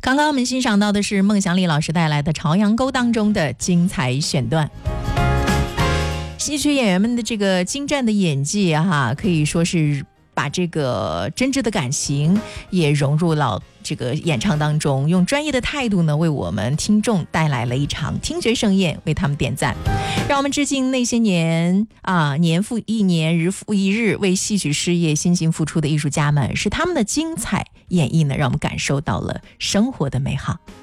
刚刚我们欣赏到的是孟祥利老师带来的《朝阳沟》当中的精彩选段。戏曲演员们的这个精湛的演技可以说是把这个真挚的感情也融入到这个演唱当中，用专业的态度呢，为我们听众带来了一场听觉盛宴，为他们点赞。让我们致敬那些年年复一年，日复一日为戏曲事业辛勤付出的艺术家们，是他们的精彩演绎呢，让我们感受到了生活的美好。